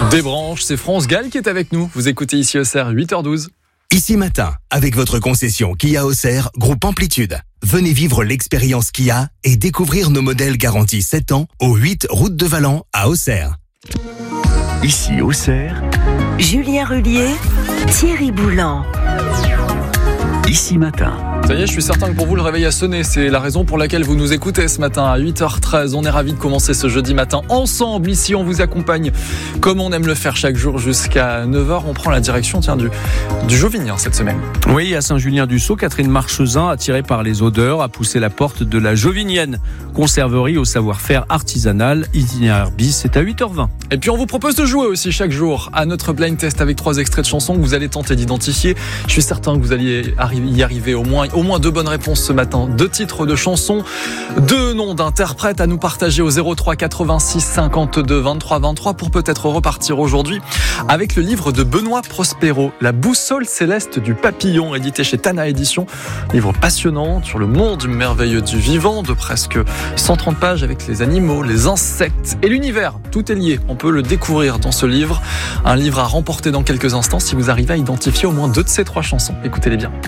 Des branches, c'est France Gall qui est avec nous. Vous écoutez ici Auxerre, 8h12. Ici Matin, avec votre concession Kia Auxerre, groupe Amplitude. Venez vivre l'expérience Kia et découvrir nos modèles garantis 7 ans au 8 route de Valent à Auxerre. Ici Auxerre, Julien Rullier, Thierry Boulan. Ici Matin. Ça y est, je suis certain que pour vous, le réveil a sonné. C'est la raison pour laquelle vous nous écoutez ce matin à 8h13. On est ravis de commencer ce jeudi matin ensemble. Ici, on vous accompagne comme on aime le faire chaque jour jusqu'à 9h. On prend la direction du Jauvinien cette semaine. Oui, à Saint-Julien-du-Sault, Catherine Marchesin, attirée par les odeurs, a poussé la porte de la Jauvinienne, conserverie au savoir-faire artisanal. Itinéraire bis, c'est à 8h20. Et puis on vous propose de jouer aussi chaque jour à notre blind test avec 3 extraits de chansons que vous allez tenter d'identifier. Je suis certain que vous alliez y arriver au moins 2 bonnes réponses ce matin. 2 titres de chansons, 2 noms d'interprètes à nous partager au 03 86 52 23 23 pour peut-être repartir aujourd'hui avec le livre de Benoît Prospero, La boussole céleste du papillon, édité chez Tana Édition. Livre passionnant sur le monde merveilleux du vivant, de presque 130 pages avec les animaux, les insectes et l'univers. Tout est lié. On peut le découvrir dans ce livre. Un livre à remporter dans quelques instants si vous arrivez à identifier au moins 2 de ces 3 chansons. Écoutez-les bien.